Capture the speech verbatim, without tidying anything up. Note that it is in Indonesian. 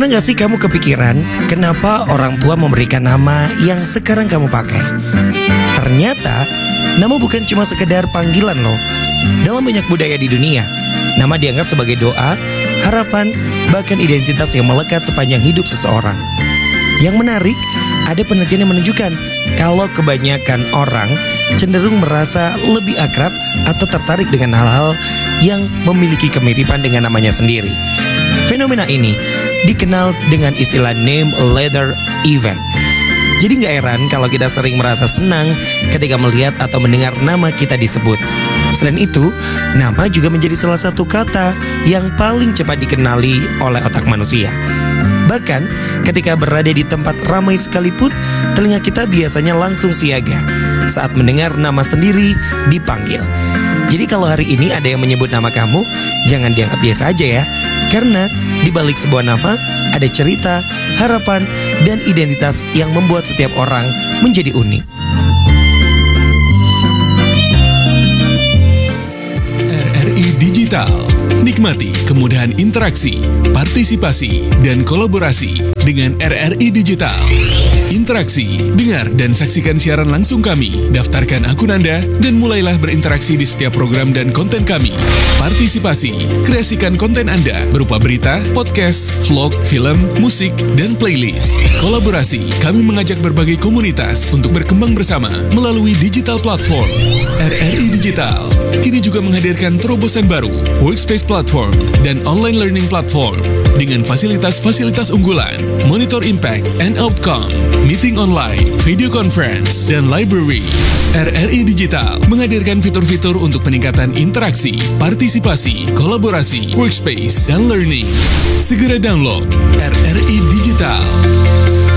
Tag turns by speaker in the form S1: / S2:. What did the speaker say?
S1: Pernah gak sih kamu kepikiran kenapa orang tua memberikan nama yang sekarang kamu pakai? Ternyata nama bukan cuma sekedar panggilan loh. Dalam banyak budaya di dunia, nama dianggap sebagai doa, harapan, bahkan identitas yang melekat sepanjang hidup seseorang. Yang menarik, ada penelitian yang menunjukkan kalau kebanyakan orang cenderung merasa lebih akrab atau tertarik dengan hal-hal yang memiliki kemiripan dengan namanya sendiri. Fenomena ini dikenal dengan istilah name letter event. Jadi gak heran kalau kita sering merasa senang ketika melihat atau mendengar nama kita disebut. Selain itu, nama juga menjadi salah satu kata yang paling cepat dikenali oleh otak manusia. Bahkan ketika berada di tempat ramai sekalipun, telinga kita biasanya langsung siaga saat mendengar nama sendiri dipanggil. Jadi kalau hari ini ada yang menyebut nama kamu, jangan dianggap biasa aja ya. Karena di balik sebuah nama ada cerita, harapan, dan identitas yang membuat setiap orang menjadi unik.
S2: R R I Digital. Nikmati kemudahan interaksi, partisipasi, dan kolaborasi dengan R R I Digital. Interaksi, dengar dan saksikan siaran langsung kami, daftarkan akun Anda, dan mulailah berinteraksi di setiap program dan konten kami. Partisipasi, kreasikan konten Anda berupa berita, podcast, vlog, film, musik, dan playlist. Kolaborasi, kami mengajak berbagai komunitas untuk berkembang bersama melalui digital platform. R R I Digital kini juga menghadirkan terobosan baru, workspace platform, dan online learning platform dengan fasilitas-fasilitas unggulan, monitor impact and outcome, meeting online, video conference, dan library. R R I Digital menghadirkan fitur-fitur untuk peningkatan interaksi, partisipasi, kolaborasi, workspace, dan learning. Segera download R R I Digital.